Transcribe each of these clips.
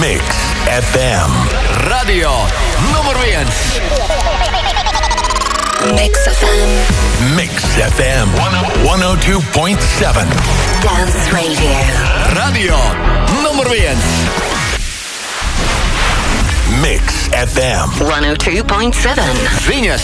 Mix FM. Radio nummer 1. Mix FM. Mix FM 102.7. Dance Radio. Radio nummer 1. Mix FM 102.7. Venus.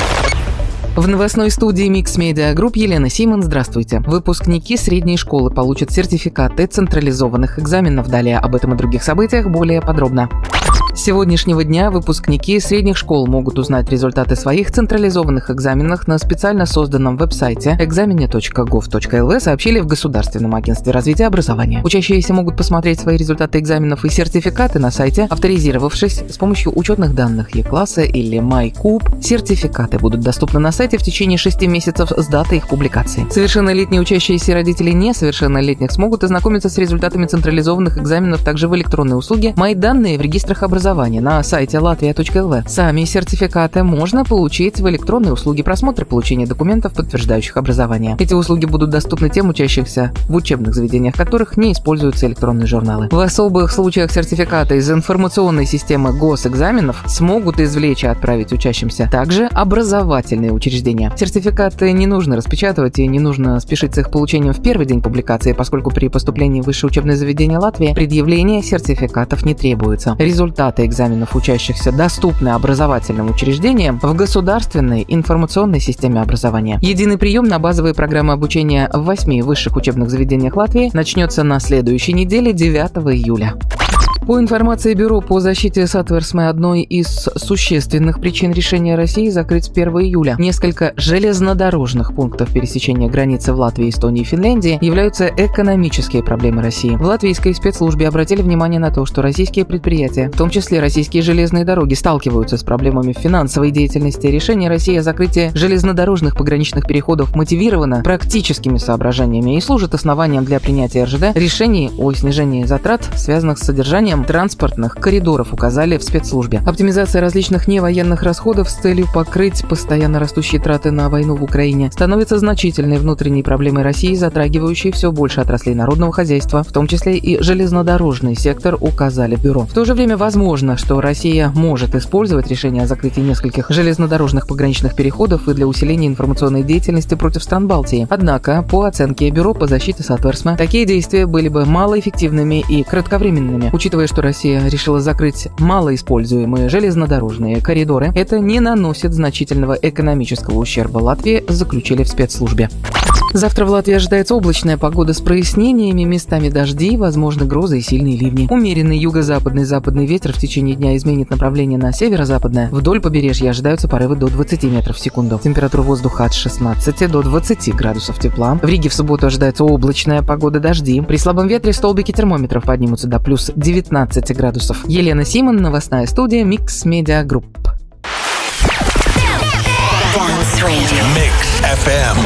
В новостной студии Mix Media Group Елена Симон. Здравствуйте. Выпускники средней школы получат сертификаты централизованных экзаменов. Далее об этом и других событиях более подробно. С сегодняшнего дня выпускники средних школ могут узнать результаты своих централизованных экзаменов на специально созданном веб-сайте examine.gov.lv, сообщили в Государственном агентстве развития образования. Учащиеся могут посмотреть свои результаты экзаменов и сертификаты на сайте, авторизировавшись с помощью учетных данных Е-класса или MyCube. Сертификаты будут доступны на сайте в течение 6 месяцев с даты их публикации. Совершеннолетние учащиеся и родители несовершеннолетних смогут ознакомиться с результатами централизованных экзаменов также в электронной услуге «Мои данные» в регистрах образования на сайте latvia.lv. Сами сертификаты можно получить в электронной услуге просмотра получения документов, подтверждающих образование. Эти услуги будут доступны тем учащимся, в учебных заведениях которых не используются электронные журналы. В особых случаях сертификаты из информационной системы госэкзаменов смогут извлечь и отправить учащимся также образовательные учреждения. Сертификаты не нужно распечатывать и не нужно спешить с их получением в первый день публикации, поскольку при поступлении в высшее учебное заведение Латвии предъявление сертификатов не требуется. Результаты экзаменов учащихся доступны образовательным учреждениям в государственной информационной системе образования. Единый прием на базовые программы обучения в 8 высших учебных заведениях Латвии начнется на следующей неделе, 9 июля. По информации Бюро по защите Сатверсмē, одной из существенных причин решения России закрыть с 1 июля несколько железнодорожных пунктов пересечения границы в Латвии, Эстонии и Финляндии являются экономические проблемы России. В латвийской спецслужбе обратили внимание на то, что российские предприятия, в том числе российские железные дороги, сталкиваются с проблемами финансовой деятельности. Решение России о закрытии железнодорожных пограничных переходов мотивировано практическими соображениями и служит основанием для принятия РЖД решений о снижении затрат, связанных с содержанием транспортных коридоров, указали в спецслужбе. Оптимизация различных невоенных расходов с целью покрыть постоянно растущие траты на войну в Украине становится значительной внутренней проблемой России, затрагивающей все больше отраслей народного хозяйства, в том числе и железнодорожный сектор, указали в бюро. В то же время возможно, что Россия может использовать решение о закрытии нескольких железнодорожных пограничных переходов и для усиления информационной деятельности против стран Балтии. Однако, по оценке Бюро по защите Сатверсмē, такие действия были бы малоэффективными и кратковременными. Учитывая, что Россия решила закрыть малоиспользуемые железнодорожные коридоры, это не наносит значительного экономического ущерба Латвии, заключили в спецслужбе. Завтра в Латвии ожидается облачная погода с прояснениями, местами дожди, возможны грозы и сильные ливни. Умеренный юго-западный западный ветер в течение дня изменит направление на северо-западное. Вдоль побережья ожидаются порывы до 20 метров в секунду. Температура воздуха от 16 до 20 градусов тепла. В Риге в субботу ожидается облачная погода, дожди. При слабом ветре столбики термометров поднимутся до плюс 19 градусов. Елена Симон, новостная студия Mix Media Group. Dance Radio. Mix FM